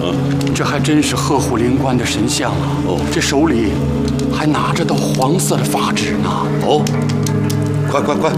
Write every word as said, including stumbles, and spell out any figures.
嗯， 这还真是鹤虎灵官的神像啊！ 哦， 这手里还拿着道黄色的法旨呢。 哦，快快快！